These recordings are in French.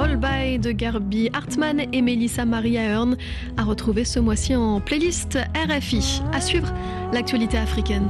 Rollby de Garby Hartmann et Melissa Maria Hearn à retrouver ce mois-ci en playlist RFI. À suivre l'actualité africaine.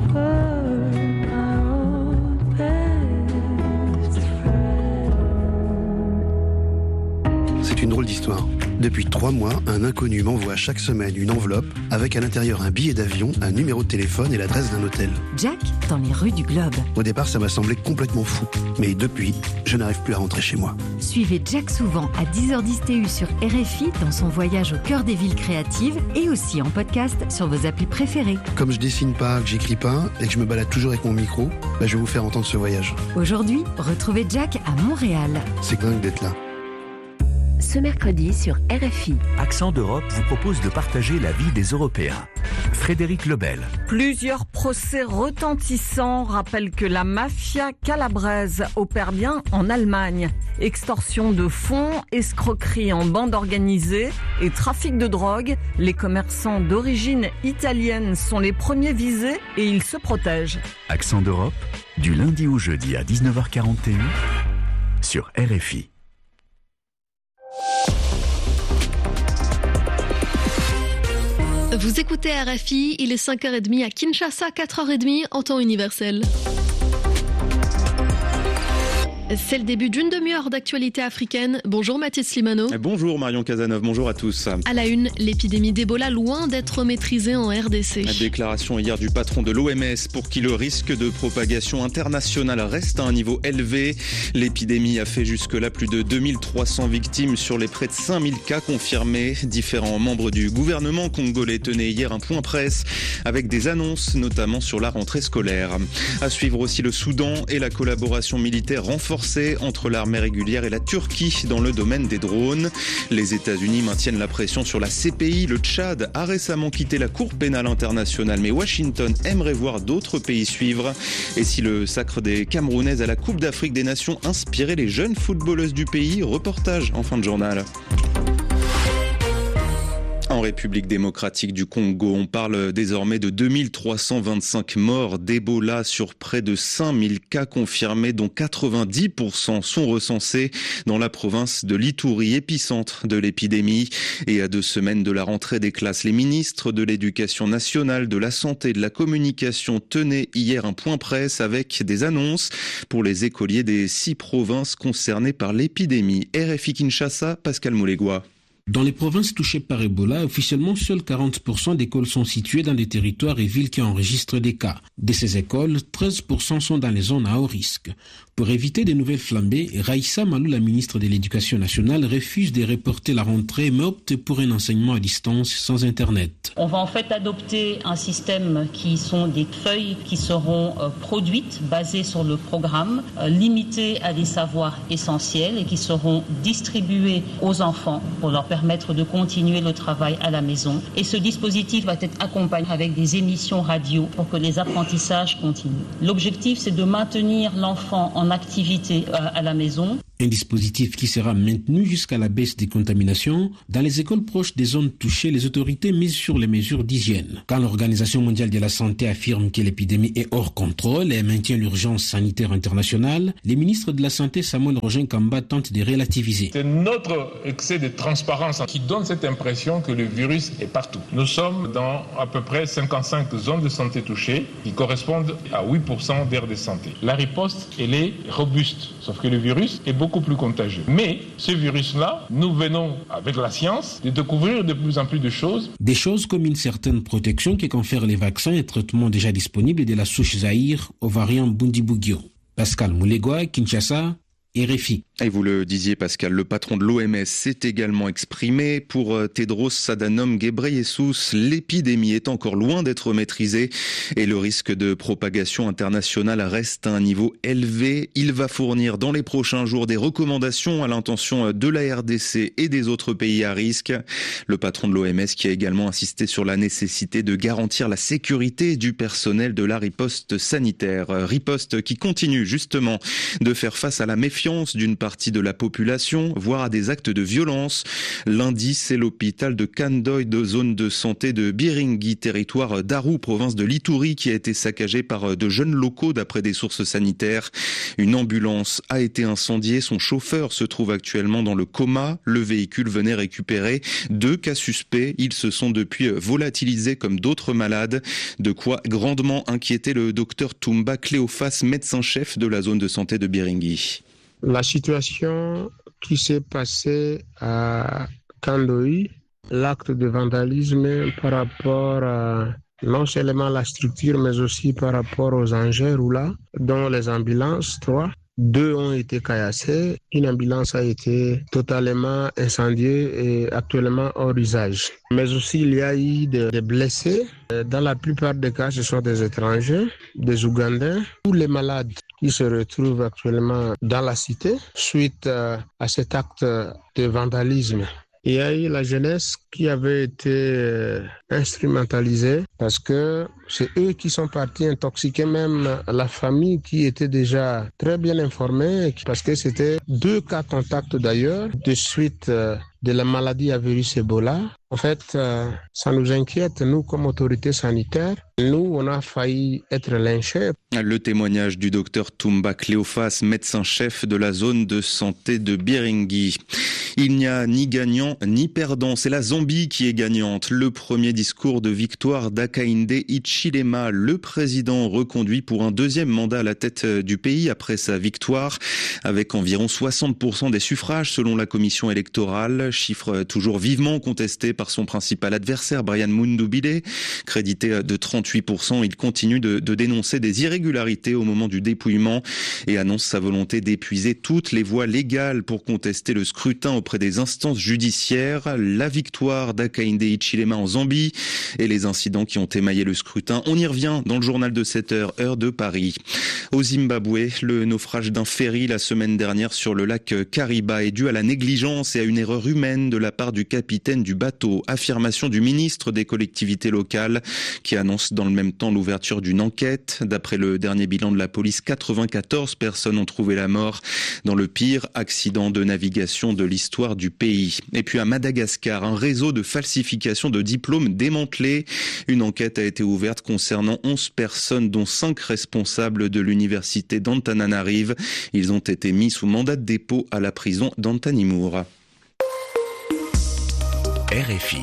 C'est une drôle d'histoire. Depuis 3 mois, un inconnu m'envoie chaque semaine une enveloppe avec à l'intérieur un billet d'avion, un numéro de téléphone et l'adresse d'un hôtel. Jack, dans les rues du Globe. Au départ, ça m'a semblé complètement fou. Mais depuis, je n'arrive plus à rentrer chez moi. Suivez Jack souvent à 10h10 TU sur RFI dans son voyage au cœur des villes créatives et aussi en podcast sur vos applis préférées. Comme je dessine pas, que j'écris pas et que je me balade toujours avec mon micro, je vais vous faire entendre ce voyage. Aujourd'hui, retrouvez Jack à Montréal. C'est dingue d'être là. Ce mercredi sur RFI. Accent d'Europe vous propose de partager la vie des Européens. Frédéric Lebel. Plusieurs procès retentissants rappellent que la mafia calabraise opère bien en Allemagne. Extorsion de fonds, escroquerie en bande organisée et trafic de drogue. Les commerçants d'origine italienne sont les premiers visés et ils se protègent. Accent d'Europe, du lundi au jeudi à 19h41 sur RFI. Vous écoutez RFI, il est 5h30 à Kinshasa, 4h30 en temps universel. C'est le début d'une demi-heure d'actualité africaine. Bonjour Mathis Slimano. Bonjour Marion Cazeneuve, bonjour à tous. À la une, l'épidémie d'Ebola loin d'être maîtrisée en RDC. La déclaration hier du patron de l'OMS pour qui le risque de propagation internationale reste à un niveau élevé. L'épidémie a fait jusque-là plus de 2300 victimes sur les près de 5000 cas confirmés. Différents membres du gouvernement congolais tenaient hier un point presse avec des annonces, notamment sur la rentrée scolaire. À suivre aussi le Soudan et la collaboration militaire renforcée entre l'armée régulière et la Turquie dans le domaine des drones. Les États-Unis maintiennent la pression sur la CPI. Le Tchad a récemment quitté la Cour pénale internationale, mais Washington aimerait voir d'autres pays suivre. Et si le sacre des Camerounaises à la Coupe d'Afrique des Nations inspirait les jeunes footballeuses du pays, reportage en fin de journal. En République démocratique du Congo, on parle désormais de 2325 morts d'Ebola sur près de 5000 cas confirmés, dont 90% sont recensés dans la province de l'Ituri, épicentre de l'épidémie. Et à 2 semaines de la rentrée des classes, les ministres de l'Éducation nationale, de la Santé et de la Communication tenaient hier un point presse avec des annonces pour les écoliers des 6 provinces concernées par l'épidémie. RFI Kinshasa, Pascal Moulegua. Dans les provinces touchées par Ebola, officiellement, seuls 40% d'écoles sont situées dans des territoires et villes qui enregistrent des cas. De ces écoles, 13% sont dans les zones à haut risque. Pour éviter de nouvelles flambées, Raissa Malou, la ministre de l'Éducation nationale, refuse de reporter la rentrée, mais opte pour un enseignement à distance sans Internet. On va en fait adopter un système qui sont des feuilles qui seront produites, basées sur le programme, limitées à des savoirs essentiels et qui seront distribuées aux enfants pour leur permettre de continuer le travail à la maison. Et ce dispositif va être accompagné avec des émissions radio pour que les apprentissages continuent. L'objectif, c'est de maintenir l'enfant en activité à la maison. Un dispositif qui sera maintenu jusqu'à la baisse des contaminations. Dans les écoles proches des zones touchées, les autorités misent sur les mesures d'hygiène. Quand l'Organisation mondiale de la santé affirme que l'épidémie est hors contrôle et maintient l'urgence sanitaire internationale, les ministres de la Santé Samuel Roger Kamba tentent de relativiser. C'est notre excès de transparence qui donne cette impression que le virus est partout. Nous sommes dans à peu près 55 zones de santé touchées qui correspondent à 8% d'aires de santé. La riposte, elle est robuste, sauf que le virus est beaucoup plus contagieux. Mais ce virus-là, nous venons avec la science de découvrir de plus en plus de choses. Des choses comme une certaine protection que confèrent les vaccins et traitements déjà disponibles de la souche Zaïre au variant Bundibugyo. Pascal Moulegua, Kinshasa, RFI. Et vous le disiez Pascal, le patron de l'OMS s'est également exprimé. Pour Tedros Adhanom Ghebreyesus, l'épidémie est encore loin d'être maîtrisée et le risque de propagation internationale reste à un niveau élevé. Il va fournir dans les prochains jours des recommandations à l'intention de la RDC et des autres pays à risque. Le patron de l'OMS qui a également insisté sur la nécessité de garantir la sécurité du personnel de la riposte sanitaire. Riposte qui continue justement de faire face à la méfiance défiance d'une partie de la population, voire à des actes de violence. Lundi, c'est l'hôpital de Kandoy de zone de santé de Biringui, territoire d'Aru, province de l'Ituri, qui a été saccagé par de jeunes locaux d'après des sources sanitaires. Une ambulance a été incendiée, son chauffeur se trouve actuellement dans le coma. Le véhicule venait récupérer 2 cas suspects. Ils se sont depuis volatilisés comme d'autres malades. De quoi grandement inquiéter le docteur Toumba Cléophas, médecin-chef de la zone de santé de Biringui. La situation qui s'est passée à Kandoy, l'acte de vandalisme par rapport à non seulement la structure, mais aussi par rapport aux engins roulants, dont les ambulances, 3. 2 ont été caillassés. Une ambulance a été totalement incendiée et actuellement hors usage. Mais aussi, il y a eu des blessés. Dans la plupart des cas, ce sont des étrangers, des Ougandais. Tous les malades qui se retrouvent actuellement dans la cité suite à cet acte de vandalisme. Il y a eu la jeunesse qui avait été instrumentalisée parce que c'est eux qui sont partis intoxiquer même la famille qui était déjà très bien informée parce que c'était 2 cas contacts d'ailleurs de suite de la maladie à virus Ebola. En fait, ça nous inquiète, nous, comme autorité sanitaire. Nous, on a failli être lynchés. Le témoignage du docteur Toumba Cléophas, médecin-chef de la zone de santé de Biringui. Il n'y a ni gagnant ni perdant. C'est la Zambie qui est gagnante. Le premier discours de victoire d'Hakainde Hichilema, le président reconduit pour un 2e mandat à la tête du pays après sa victoire, avec environ 60% des suffrages selon la commission électorale. Chiffre toujours vivement contesté par son principal adversaire, Brian Mundubile. Crédité de 38%, il continue de dénoncer des irrégularités au moment du dépouillement et annonce sa volonté d'épuiser toutes les voies légales pour contester le scrutin auprès des instances judiciaires. La victoire d'Hakainde Hichilema en Zambie et les incidents qui ont émaillé le scrutin. On y revient dans le journal de 7h, heure de Paris. Au Zimbabwe, le naufrage d'un ferry la semaine dernière sur le lac Kariba est dû à la négligence et à une erreur humaine de la part du capitaine du bateau. Affirmation du ministre des collectivités locales qui annonce dans le même temps l'ouverture d'une enquête. D'après le dernier bilan de la police, 94 personnes ont trouvé la mort dans le pire accident de navigation de l'histoire du pays. Et puis à Madagascar, un réseau de falsification de diplômes démantelé. Une enquête a été ouverte concernant 11 personnes, dont 5 responsables de l'université d'Antananarive. Ils ont été mis sous mandat de dépôt à la prison d'Antanimour. RFI.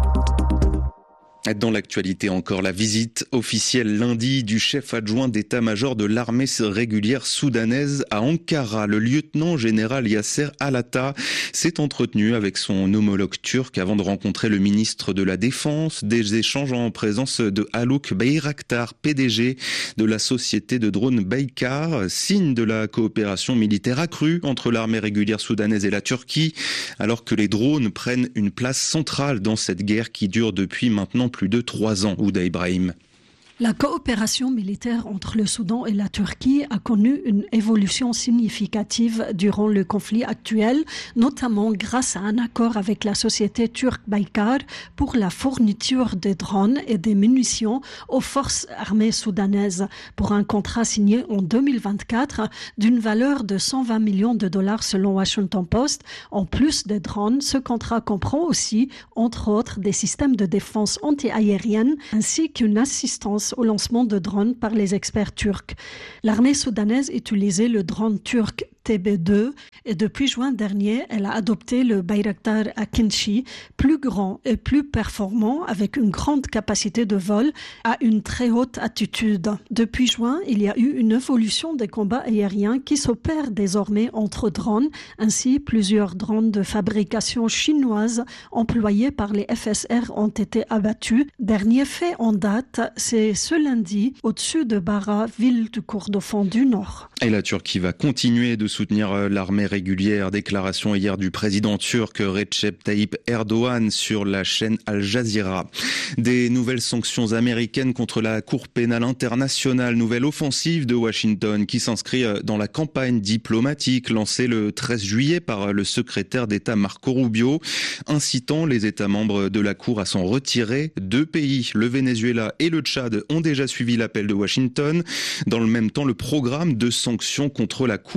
Dans l'actualité encore, la visite officielle lundi du chef adjoint d'état-major de l'armée régulière soudanaise à Ankara. Le lieutenant-général Yasser Alatta s'est entretenu avec son homologue turc avant de rencontrer le ministre de la Défense. Des échanges en présence de Haluk Bayraktar, PDG de la société de drones Baykar, signe de la coopération militaire accrue entre l'armée régulière soudanaise et la Turquie, alors que les drones prennent une place centrale dans cette guerre qui dure depuis maintenant plus de 3 ans. Ouda Ibrahim. La coopération militaire entre le Soudan et la Turquie a connu une évolution significative durant le conflit actuel, notamment grâce à un accord avec la société turque Baykar pour la fourniture de drones et des munitions aux forces armées soudanaises, pour un contrat signé en 2024 d'une valeur de 120 millions de dollars selon Washington Post. En plus des drones, ce contrat comprend aussi, entre autres, des systèmes de défense anti-aérienne ainsi qu'une assistance au lancement de drones par les experts turcs. L'armée soudanaise utilisait le drone turc TB2 et depuis juin dernier, elle a adopté le Bayraktar Akinci, plus grand et plus performant avec une grande capacité de vol à une très haute altitude. Depuis juin, il y a eu une évolution des combats aériens qui s'opèrent désormais entre drones. Ainsi, plusieurs drones de fabrication chinoise employés par les FSR ont été abattus. Dernier fait en date, c'est ce lundi au-dessus de Bara, ville du Kordofan du Nord. Et la Turquie va continuer de soutenir l'armée régulière. Déclaration hier du président turc Recep Tayyip Erdogan sur la chaîne Al Jazeera. Des nouvelles sanctions américaines contre la Cour pénale internationale. Nouvelle offensive de Washington qui s'inscrit dans la campagne diplomatique lancée le 13 juillet par le secrétaire d'État Marco Rubio, incitant les États membres de la Cour à s'en retirer. 2 pays, le Venezuela et le Tchad, ont déjà suivi l'appel de Washington. Dans le même temps, le programme de sanctions contre la Cour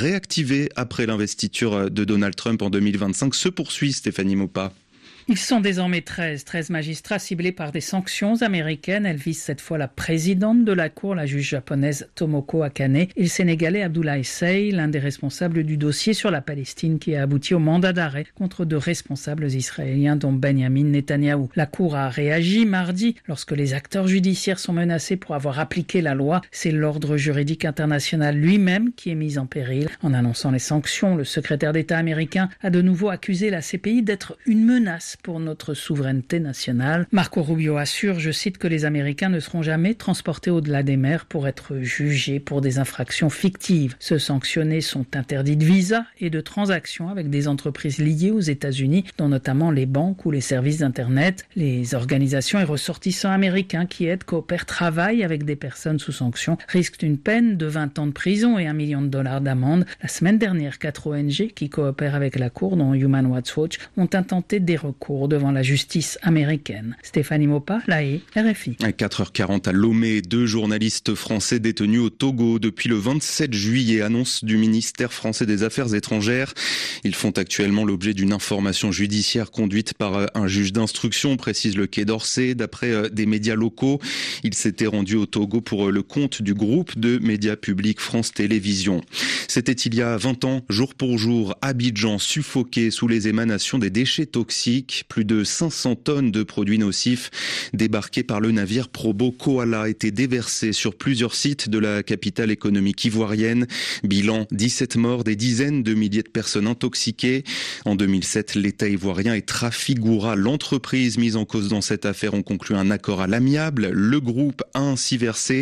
réactivés après l'investiture de Donald Trump en 2025 se poursuit, Stéphanie Maupas. Ils sont désormais 13 magistrats ciblés par des sanctions américaines. Elles visent cette fois la présidente de la Cour, la juge japonaise Tomoko Akane, et le Sénégalais Abdoulaye Seye, l'un des responsables du dossier sur la Palestine qui a abouti au mandat d'arrêt contre 2 responsables israéliens dont Benjamin Netanyahou. La Cour a réagi mardi lorsque les acteurs judiciaires sont menacés pour avoir appliqué la loi. C'est l'ordre juridique international lui-même qui est mis en péril. En annonçant les sanctions, le secrétaire d'État américain a de nouveau accusé la CPI d'être une menace pour notre souveraineté nationale. Marco Rubio assure, je cite, que les Américains ne seront jamais transportés au-delà des mers pour être jugés pour des infractions fictives. Ceux sanctionnés sont interdits de visa et de transactions avec des entreprises liées aux États-Unis, dont notamment les banques ou les services d'Internet. Les organisations et ressortissants américains qui aident, coopèrent, travaillent avec des personnes sous sanction risquent une peine de 20 ans de prison et $1 million d'amende. La semaine dernière, 4 ONG qui coopèrent avec la Cour, dont Human Rights Watch, ont intenté des recours devant la justice américaine. Stéphanie Maupas, La Haye, RFI. À 4h40 à Lomé, 2 journalistes français détenus au Togo depuis le 27 juillet, annonce du ministère français des Affaires étrangères. Ils font actuellement l'objet d'une information judiciaire conduite par un juge d'instruction, précise le Quai d'Orsay. D'après des médias locaux, ils s'étaient rendus au Togo pour le compte du groupe de médias publics France Télévisions. C'était il y a 20 ans, jour pour jour, Abidjan suffoqué sous les émanations des déchets toxiques. Plus de 500 tonnes de produits nocifs débarqués par le navire Probo Koala étaient déversés sur plusieurs sites de la capitale économique ivoirienne. Bilan, 17 morts, des dizaines de milliers de personnes intoxiquées. En 2007, l'État ivoirien et Trafigura, l'entreprise mise en cause dans cette affaire, ont conclu un accord à l'amiable. Le groupe a ainsi versé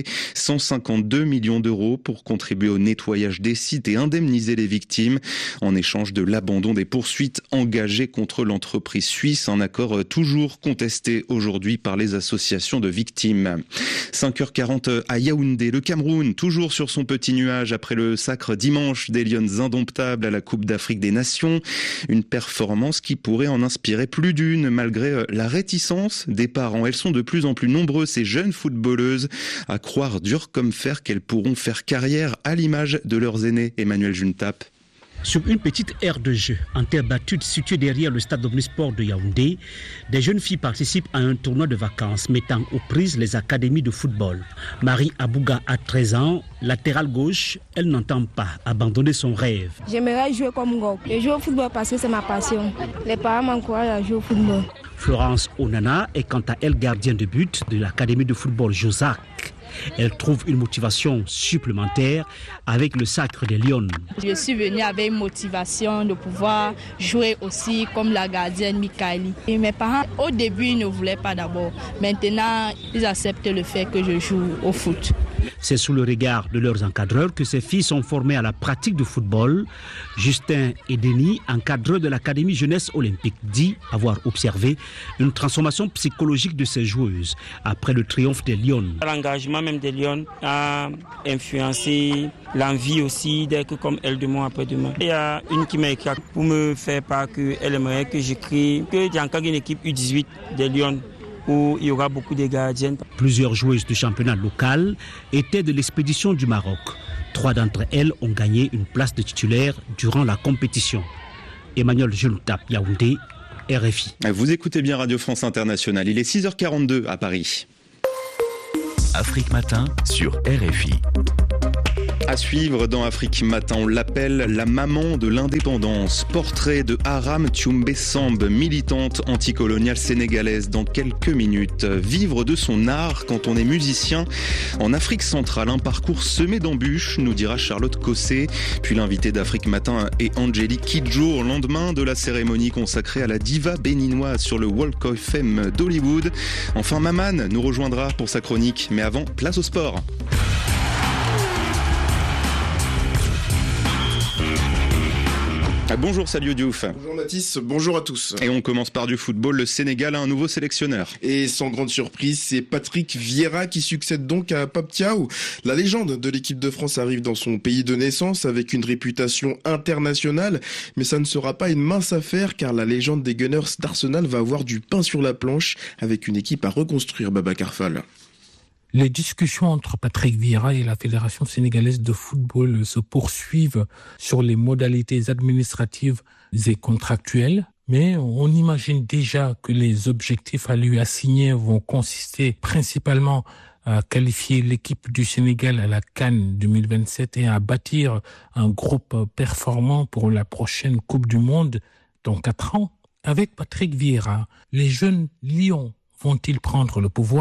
152 millions d'euros pour contribuer au nettoyage des sites et indemniser les victimes en échange de l'abandon des poursuites engagées contre l'entreprise suisse. Un accord toujours contesté aujourd'hui par les associations de victimes. 5h40 à Yaoundé, le Cameroun, toujours sur son petit nuage après le sacre dimanche des Lions indomptables à la Coupe d'Afrique des Nations. Une performance qui pourrait en inspirer plus d'une malgré la réticence des parents. Elles sont de plus en plus nombreuses, ces jeunes footballeuses, à croire dur comme fer qu'elles pourront faire carrière à l'image de leurs aînés. Emmanuel Juntap. Sur une petite aire de jeu en terre battue située derrière le stade omnisport de Yaoundé, des jeunes filles participent à un tournoi de vacances mettant aux prises les académies de football. Marie Abouga a 13 ans, latérale gauche, elle n'entend pas abandonner son rêve. J'aimerais jouer comme Ngok. Je joue au football parce que c'est ma passion. Les parents m'encouragent à jouer au football. Florence Onana est quant à elle gardienne de but de l'académie de football Josac. Elle trouve une motivation supplémentaire avec le sacre des Lions. Je suis venue avec une motivation de pouvoir jouer aussi comme la gardienne Mikaeli. Et mes parents, au début, ils ne voulaient pas d'abord. Maintenant, ils acceptent le fait que je joue au foot. C'est sous le regard de leurs encadreurs que ces filles sont formées à la pratique du football. Justin Edeni, encadreur de l'Académie Jeunesse Olympique, dit avoir observé une transformation psychologique de ces joueuses après le triomphe des Lions. L'engagement même des Lions a influencé l'envie aussi d'être comme elle demain après-demain. Il y a une qui m'a écrit pour me faire part qu'elle aimerait que j'écris, que j'encadre une équipe U18 des Lions, où il y aura beaucoup de gardiennes. Plusieurs joueuses du championnat local étaient de l'expédition du Maroc. 3 d'entre elles ont gagné une place de titulaire durant la compétition. Emmanuel Juntap, Yaoundé, RFI. Vous écoutez bien Radio France Internationale. Il est 6h42 à Paris. Afrique Matin sur RFI. À suivre dans Afrique Matin, on l'appelle la maman de l'indépendance. Portrait de Haram Tioumbe Samb, militante anticoloniale sénégalaise dans quelques minutes. Vivre de son art quand on est musicien en Afrique centrale, un parcours semé d'embûches, nous dira Charlotte Cossé. Puis l'invité d'Afrique Matin est Angélique Kidjo, au lendemain de la cérémonie consacrée à la diva béninoise sur le Walk of Fame d'Hollywood. Enfin, Maman nous rejoindra pour sa chronique, mais avant, place au sport. Bonjour Saliou Diouf. Bonjour Mathis, bonjour à tous. Et on commence par du football. Le Sénégal a un nouveau sélectionneur. Et sans grande surprise, c'est Patrick Vieira qui succède donc à Pape Thiaw. La légende de l'équipe de France arrive dans son pays de naissance avec une réputation internationale. Mais ça ne sera pas une mince affaire car la légende des Gunners d'Arsenal va avoir du pain sur la planche avec une équipe à reconstruire, Babacar Fall. Les discussions entre Patrick Vieira et la Fédération sénégalaise de football se poursuivent sur les modalités administratives et contractuelles, mais on imagine déjà que les objectifs à lui assigner vont consister principalement à qualifier l'équipe du Sénégal à la CAN 2027 et à bâtir un groupe performant pour la prochaine Coupe du Monde dans 4 ans. Avec Patrick Vieira, les jeunes Lions vont-ils prendre le pouvoir ?